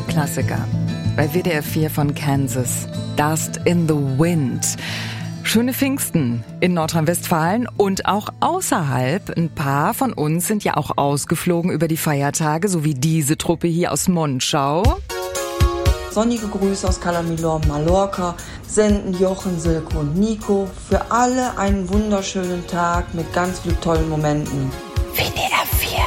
Klassiker. Bei WDR 4 von Kansas. Dust in the Wind. Schöne Pfingsten in Nordrhein-Westfalen und auch außerhalb. Ein paar von uns sind ja auch ausgeflogen über die Feiertage, so wie diese Truppe hier aus Monschau. Sonnige Grüße aus Cala Milor, Mallorca, senden Jochen, Silke und Nico. Für alle einen wunderschönen Tag mit ganz vielen tollen Momenten.